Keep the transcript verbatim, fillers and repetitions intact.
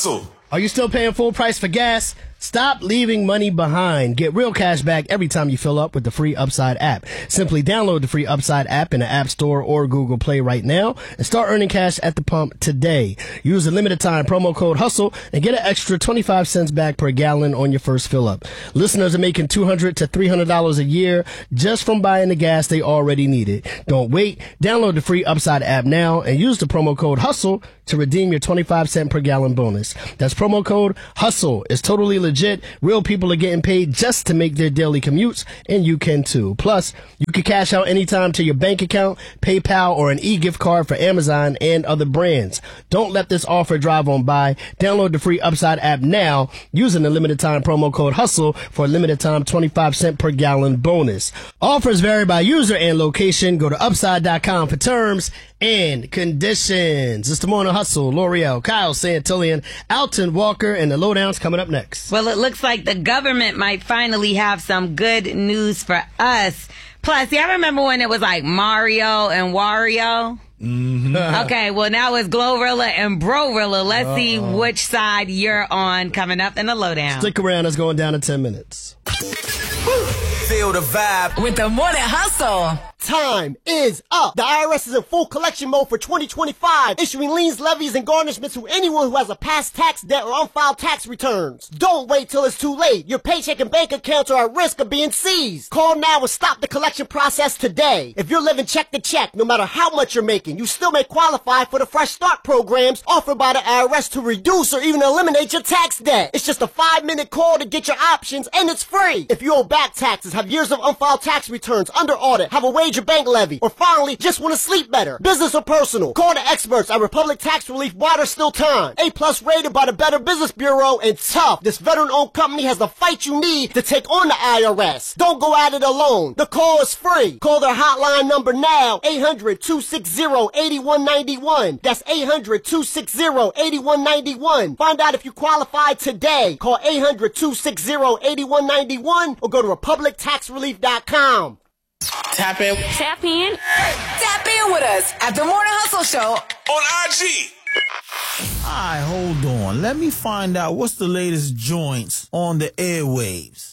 Hustle. Are you still paying full price for gas? Stop leaving money behind. Get real cash back every time you fill up with the free Upside app. Simply download the free Upside app in the App Store or Google Play right now and start earning cash at the pump today. Use the limited time promo code HUSTLE and get an extra twenty-five cents back per gallon on your first fill up. Listeners are making two hundred to three hundred dollars a year just from buying the gas they already needed. Don't wait. Download the free Upside app now and use the promo code HUSTLE to redeem your twenty-five cent per gallon bonus. That's promo code HUSTLE. It's totally legit. Real people are getting paid just to make their daily commutes, and you can too. Plus, you can cash out anytime to your bank account, PayPal, or an e-gift card for Amazon and other brands. Don't let this offer drive on by. Download the free Upside app now using the limited time promo code HUSTLE for a limited time twenty-five cent per gallon bonus. Offers vary by user and location. Go to upside dot com for terms and conditions. It's the Morning Hustle. L'Oreal, Kyle Santillian, Alton Walker, and the Lowdown's coming up next. Well, it looks like the government might finally have some good news for us. Plus, y'all remember when it was like Mario and Wario? Mm-hmm. Okay, well, now it's Glorilla and Brorilla. Let's Uh-oh. see which side you're on coming up in the Lowdown. Stick around. It's going down in ten minutes. Feel the vibe with the Morning Hustle. Time is up. The I R S is in full collection mode for twenty twenty-five, issuing liens, levies, and garnishments to anyone who has a past tax debt or unfiled tax returns. Don't wait till it's too late. Your paycheck and bank accounts are at risk of being seized. Call now and stop the collection process today. If you're living check to check, no matter how much you're making, you still may qualify for the Fresh Start programs offered by the I R S to reduce or even eliminate your tax debt. It's just a five-minute call to get your options, and it's free. If you owe back taxes, have years of unfiled tax returns, under audit, have a wage or bank levy, or finally, just want to sleep better, business or personal, call the experts at Republic Tax Relief while there's still time. A plus rated by the Better Business Bureau, and tough. This veteran-owned company has the fight you need to take on the I R S. Don't go at it alone. The call is free. Call their hotline number now, eight hundred, two six zero, eight one nine one. That's eight hundred, two six zero, eight one nine one. Find out if you qualify today. Call eight hundred, two six zero, eight one nine one or go to republic tax relief dot com. Tap in. Tap in. Tap in with us at the Morning Hustle Show on I G. All right, hold on. Let me find out what's the latest joints on the airwaves.